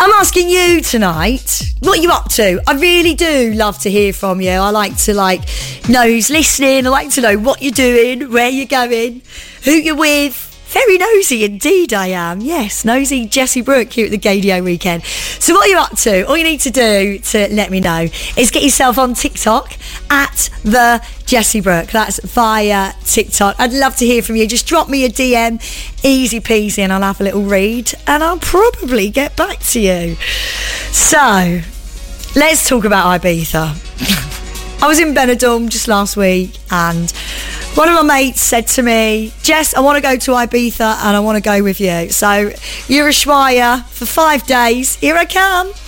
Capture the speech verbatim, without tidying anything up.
I'm asking you tonight, what are you up to? I really do love to hear from you. I like to like know who's listening. I like to know what you're doing, where you're going, who you're with. Very nosy indeed I am. Yes, nosy Jessie Brooke here at the Gaydio Weekend. So what are you up to? All you need to do to let me know is get yourself on TikTok at the Jessie Brooke. That's via TikTok. I'd love to hear from you. Just drop me a D M, easy peasy, and I'll have a little read and I'll probably get back to you. So, let's talk about Ibiza. I was in Benidorm just last week and one of my mates said to me, Jess, I want to go to Ibiza and I want to go with you. So, you're a Ushuaia for five days. Here I come.